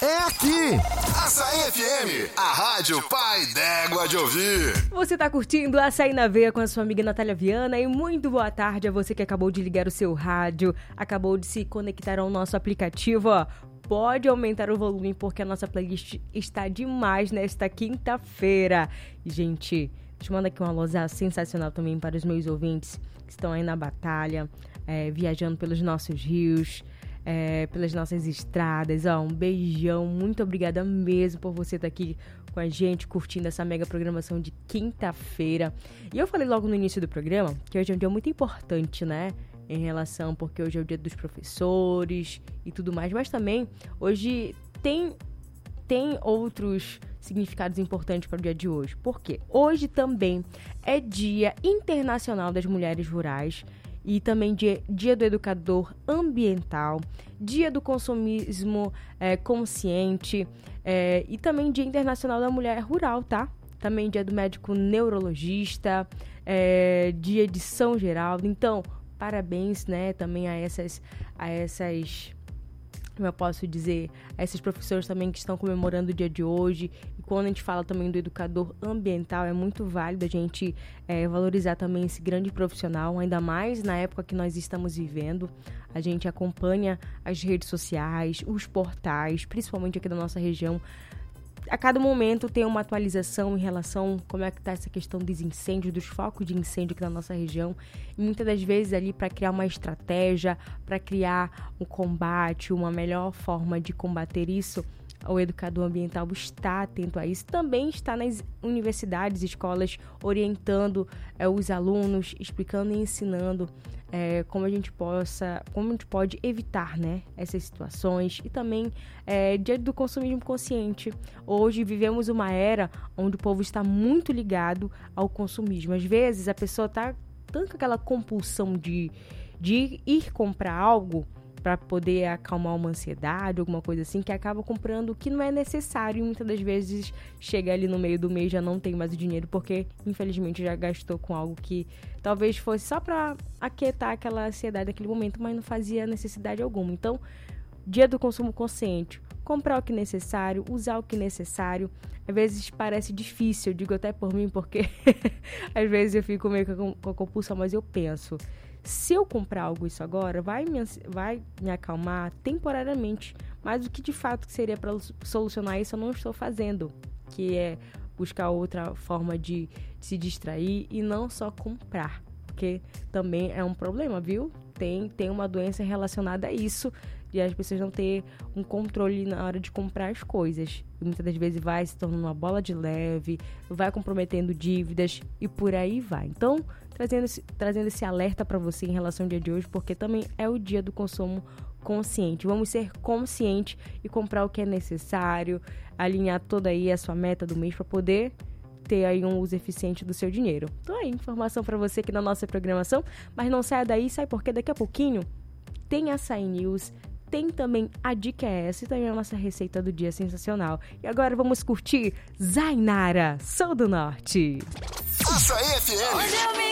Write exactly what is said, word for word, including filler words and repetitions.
é aqui. Açaí F M, a rádio pai d'égua de ouvir. Você tá curtindo Açaí na Veia com a sua amiga Natália Viana e muito boa tarde a você que acabou de ligar o seu rádio, acabou de se conectar ao nosso aplicativo, ó. Pode aumentar o volume porque a nossa playlist está demais nesta quinta-feira. Gente, deixa eu mandar aqui uma alôzada sensacional também para os meus ouvintes que estão aí na batalha, é, viajando pelos nossos rios, é, pelas nossas estradas. Ó, um beijão, muito obrigada mesmo por você estar aqui com a gente, curtindo essa mega programação de quinta-feira. E eu falei logo no início do programa que hoje é um dia muito importante, né? Em relação, porque hoje é o dia dos professores e tudo mais, mas também hoje tem, tem outros significados importantes para o dia de hoje. Por quê? Hoje também é Dia Internacional das Mulheres Rurais e também dia, dia do Educador Ambiental, Dia do Consumismo é, Consciente é, e também Dia Internacional da Mulher Rural, tá? Também Dia do Médico Neurologista, é, Dia de São Geraldo. Então, parabéns, né, também a essas, a essas, como eu posso dizer, a esses professores também que estão comemorando o dia de hoje. E quando a gente fala também do educador ambiental, é muito válido a gente é, valorizar também esse grande profissional, ainda mais na época que nós estamos vivendo. A gente acompanha as redes sociais, os portais, principalmente aqui da nossa região. A cada momento tem uma atualização em relação a como é que está essa questão dos incêndios, dos focos de incêndio aqui na nossa região. E muitas das vezes ali para criar uma estratégia, para criar um combate, uma melhor forma de combater isso, o educador ambiental está atento a isso. Também está nas universidades, escolas, orientando é, os alunos, explicando e ensinando É, como a gente possa, como a gente pode evitar, né, essas situações. E também é, dia do consumismo consciente. Hoje vivemos uma era onde o povo está muito ligado ao consumismo. Às vezes a pessoa está tanto com aquela compulsão de, de ir comprar algo para poder acalmar uma ansiedade, alguma coisa assim, que acaba comprando o que não é necessário e muitas das vezes chega ali no meio do mês e já não tem mais o dinheiro porque infelizmente já gastou com algo que talvez fosse só para aquietar aquela ansiedade naquele momento, mas não fazia necessidade alguma. Então, dia do consumo consciente, comprar o que é necessário, usar o que é necessário. Às vezes parece difícil, eu digo até por mim, porque às vezes eu fico meio com, com a compulsão, mas eu penso, se eu comprar algo isso agora, vai me, vai me acalmar temporariamente, mas o que de fato seria para solucionar isso eu não estou fazendo, que é buscar outra forma de, de se distrair e não só comprar, porque também é um problema, viu? Tem, tem uma doença relacionada a isso, de as pessoas não ter um controle na hora de comprar as coisas. E muitas das vezes vai se tornando uma bola de leve, vai comprometendo dívidas e por aí vai. Então, trazendo esse, trazendo esse alerta para você em relação ao dia de hoje, porque também é o dia do consumo consciente. Vamos ser conscientes e comprar o que é necessário, alinhar toda aí a sua meta do mês para poder ter aí um uso eficiente do seu dinheiro. Então aí, informação para você aqui na nossa programação, mas não saia daí, sai porque daqui a pouquinho tem Açaí News, tem também a Dica é essa e também a nossa receita do dia sensacional. E agora vamos curtir Zainara, Sou do Norte. Açaí F M.